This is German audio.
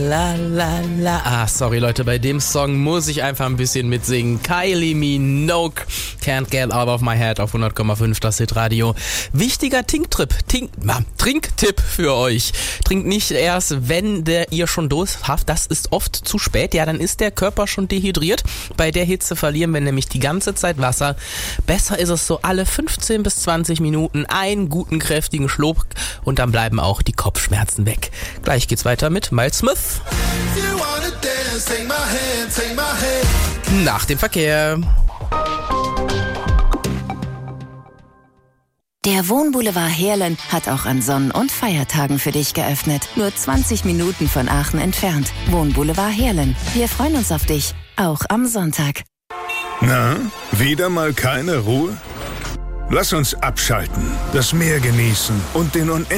la la la. Ah, sorry Leute, bei dem Song muss ich einfach ein bisschen mitsingen. Kylie Minogue, Can't Get Out of My Head auf 100,5 das Hitradio. Wichtiger Trinktipp für euch. Trinkt nicht erst, wenn ihr schon Durst habt. Das ist oft zu spät. Ja, dann ist der Körper schon dehydriert. Bei der Hitze verlieren wir nämlich die ganze Zeit Wasser. Besser ist es so alle 15 bis 20 Minuten einen guten, kräftigen Schluck und dann bleiben auch die Kopfschmerzen weg. Gleich geht's weiter mit Miles Smith. Nach dem Verkehr. Der Wohnboulevard Heerlen hat auch an Sonn- und Feiertagen für dich geöffnet. Nur 20 Minuten von Aachen entfernt. Wohnboulevard Heerlen. Wir freuen uns auf dich, auch am Sonntag. Na, wieder mal keine Ruhe? Lass uns abschalten, das Meer genießen und den